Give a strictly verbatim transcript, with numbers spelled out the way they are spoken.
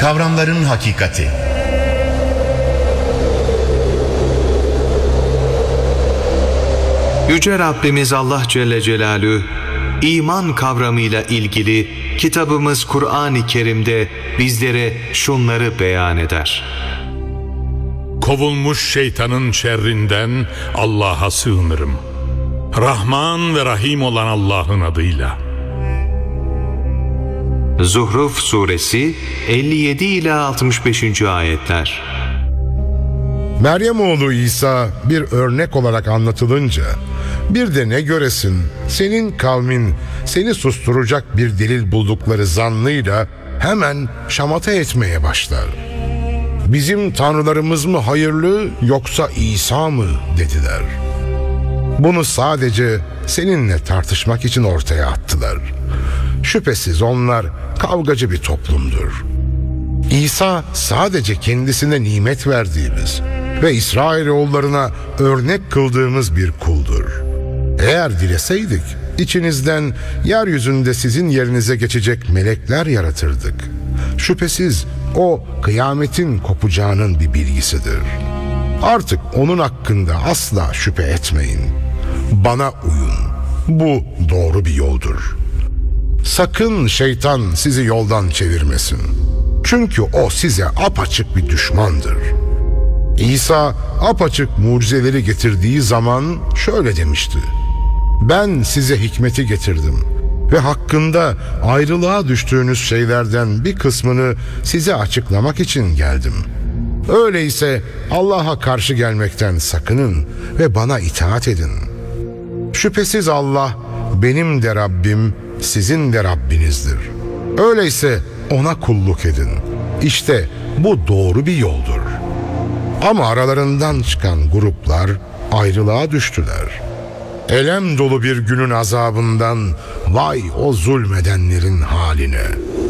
Kavramların hakikati. Yüce Rabbimiz Allah Celle Celaluhu, iman kavramıyla ilgili kitabımız Kur'an-ı Kerim'de bizlere şunları beyan eder. Kovulmuş şeytanın şerrinden Allah'a sığınırım. Rahman ve Rahim olan Allah'ın adıyla. Zuhruf Suresi elli yedi ila altmış beşinci ayetler. Meryem oğlu İsa bir örnek olarak anlatılınca, bir de ne göresin, senin kavmin seni susturacak bir delil buldukları zannıyla hemen şamata etmeye başlar. Bizim tanrılarımız mı hayırlı yoksa İsa mı dediler. Bunu sadece seninle tartışmak için ortaya attılar. Şüphesiz onlar kavgacı bir toplumdur. İsa sadece kendisine nimet verdiğimiz ve İsrailoğullarına örnek kıldığımız bir kuldur. Eğer dileseydik içinizden yeryüzünde sizin yerinize geçecek melekler yaratırdık. Şüphesiz o kıyametin kopacağının bir bilgisidir. Artık onun hakkında asla şüphe etmeyin. Bana uyun. Bu doğru bir yoldur. Sakın şeytan sizi yoldan çevirmesin. Çünkü o size apaçık bir düşmandır. İsa apaçık mucizeleri getirdiği zaman şöyle demişti: ben size hikmeti getirdim ve hakkında ayrılığa düştüğünüz şeylerden bir kısmını size açıklamak için geldim. Öyleyse Allah'a karşı gelmekten sakının ve bana itaat edin. Şüphesiz Allah benim de Rabbim, sizin de Rabbinizdir. Öyleyse ona kulluk edin. İşte bu doğru bir yoldur. Ama aralarından çıkan gruplar ayrılığa düştüler. Elem dolu bir günün azabından vay o zulmedenlerin haline.